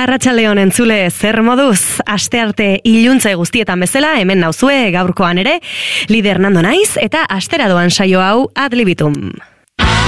Arratsaldeon entzule, zer moduz? Astearte iluntze guztietan bezala, hemen nauzue gaurkoan ere, Lider Nando naiz eta astera doan saio hau ad libitum.